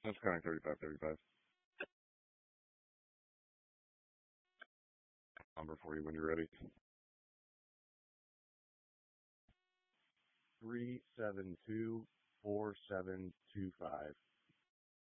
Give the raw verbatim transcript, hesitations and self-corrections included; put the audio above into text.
That's counting thirty-five, thirty-five. Number for you when you're ready. Three seven two four seven two five.